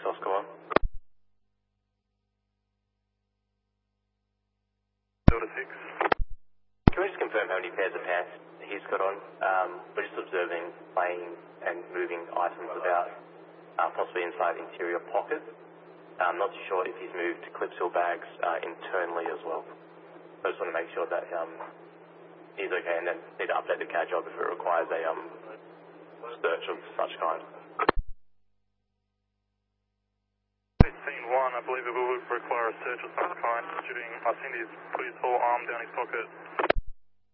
Oscar 1. Delta 6. Can we just confirm how many pairs of pants he's got on? We're just observing playing and moving items about, possibly inside interior pockets. I'm not too sure if he's moved clip seal bags internally as well. I just want to make sure that he's okay, and then need to update the CAD job if it requires a search of such kind. Scene 1, I believe it will require a search of some kind, considering I think he's put his whole arm down his pocket.